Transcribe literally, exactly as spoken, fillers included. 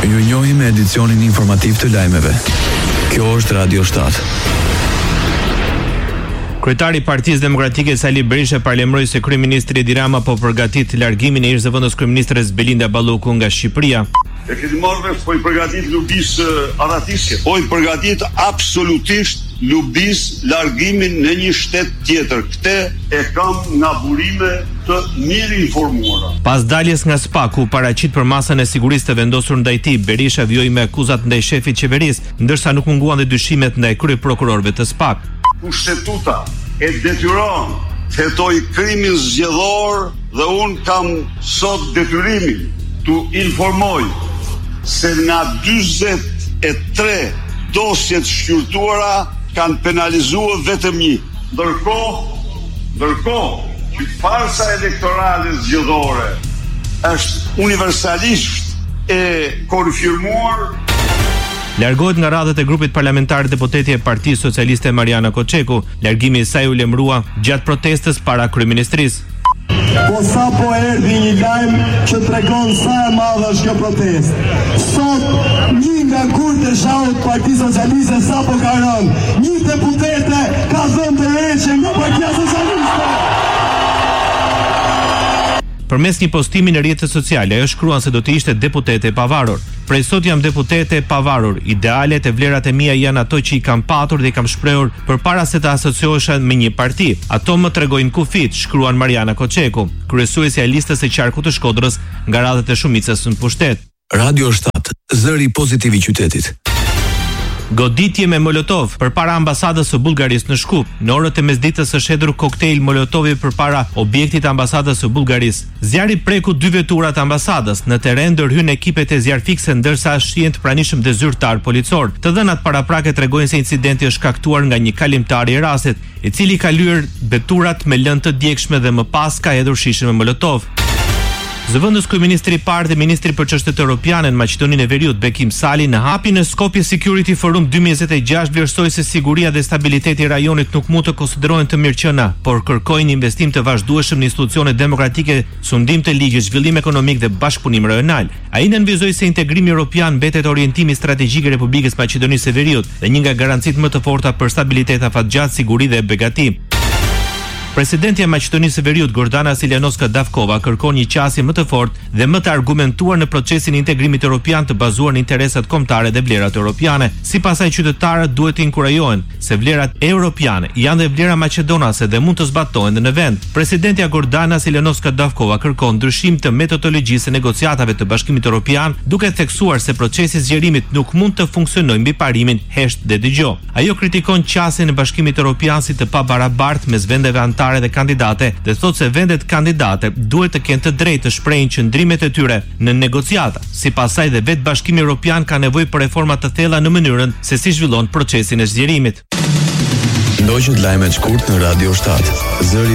Ju njohim me edicionin informativ të lajmeve. Kjo është Radio shtatë. Kryetari i Partisë Demokratike Sali Berisha paralajmëroi se kryeministri Edi Rama po përgatit largimin e ish-zëvendës kryeministres Belinda Balloku nga Shqipëria. E keni marrë vesh po i përgatit lubis aratisje, po i përgatit absolutisht lubis largimin në një shtet tjetër. Këtë e kam nga burime të mirë informuara. Pas daljes nga S P A, ku paraqit për masën e sigurisë të vendosur ndaj tij, Berisha vjoi me akuzat ndaj shefit qeverisë, ndërsa nuk munguan dhe dyshimet ndaj kryeprokurorëve të S P A. Kushtetuta e detyron të hetoj krimin zgjedhor dhe unë kam sot detyrimin të informoj se nga dyzet e tre dosjet shqyrtuara kanë penalizuar vetëm një. Ndërkohë, ndërkohë që farsa elektorale zgjedhore është universalisht e konfirmuar. Largohet nga radhët e grupit parlamentar deputeti e Partisë Socialiste Mariana Koçeku. Largimi i saj u lemrua gjatë protestës para kryeministrisë. Po sa po erdhi një lajm që tregon sa e madhe është kjo protestë. Sot një nga kurtë e shahut Partisë Socialiste sa po ka rënë. Një deputete ka dhënë të reqe nga Partia Socialiste. Përmes një postimi në rrjetet sociale, ajo shkruan se do të ishte deputete e pavarur. Prej sot jam deputete e pavarur. Idealet e vlerat e mia janë ato që i kam patur dhe i kam shprehur përpara se të asociohesha me një parti. Ato më tregojnë kufit, shkruan Mariana Koçeku, kryesuesja e listës së qarkut të Shkodrës nga radhët e shumicës në pushtet. Radio shtatë, zëri pozitiv i qytetit. Goditje me molotov përpara ambasadës së Bullgarisë në Shkup. Në orët e mesditës është hedhur koktejl molotovi përpara objektit të ambasadës së Bullgarisë. Zjarri preku dy vetura të ambasadës. Në terren ndërhyn ekipet e zjarfikse ndërsa shihen të pranishëm dhe zyrtar policor. Të dhënat paraprake tregojnë se incidenti është shkaktuar nga një kalimtar i rastit, i cili ka lyer veturat me lëndë të djegshme dhe më pas ka hedhur shishe me molotov. Zëvendës kryeministri i parë dhe ministri për çështjet europiane në Maqedoninë e Veriut, Bekim Sali, në hapjen e Skopje Security Forum dy mijë e njëzet e gjashtë vlerësoi se siguria dhe stabiliteti i rajonit nuk mund të konsiderohen të mirëqëna, por kërkojnë investim të vazhdueshëm në institucione demokratike, sundim të ligjit, zhvillim ekonomik dhe bashkëpunim rajonal. Ai nënvizoi se integrimi evropian mbetet orientimi strategjik i Republikës Maqedonisë së Veriut dhe një nga garancitë më të forta për stabilitet afatgjatë, siguri dhe begati. Presidentja e Maqedonisë së Veriut, Gordana Siljanovska Davkova, kërkon një qasje më të fortë dhe më të argumentuar në procesin e integrimit evropian të bazuar në interesat kombëtare dhe vlerat europiane. Sipas saj, qytetarët duhet të inkurajohen se vlerat europiane janë dhe vlera maqedonase dhe mund të zbatohen në vend. Presidentja Gordana Siljanovska Davkova kërkon ndryshim të metodologjisë së negociatave të Bashkimit Evropian, duke theksuar se procesi i zgjerimit nuk mund të funksionojë mbi parimin hesht dhe dëgjoj. Ajo kritikon qasjen e Bashkimit Evropian si të pabarabartë mes vendeve anëtare dhe kandidate dhe thot se vendet kandidate duhet të kenë të drejtë të shprehin qëndrimet e tyre në negociata. Sipas saj dhe vetë Bashkimi Evropian ka nevojë për reforma të thella në mënyrën se si zhvillon procesin e zgjerimit. Ndoqët lajmet shkurt në Radio shtatë. Zëri